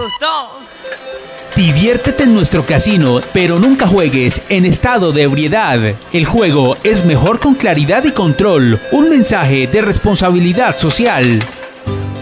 gustó. Diviértete en nuestro casino, pero nunca juegues en estado de ebriedad. El juego es mejor con claridad y control. Un mensaje de responsabilidad social.